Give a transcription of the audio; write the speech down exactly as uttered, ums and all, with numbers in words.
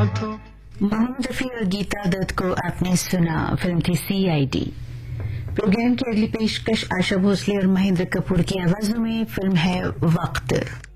मोहम्मद रफी और गीता दत्त को आपने सुना। फिल्म थी सी आई डी। प्रोग्राम की अगली पेशकश आशा भोसले और महेंद्र कपूर की आवाजों में। फिल्म है वक्त।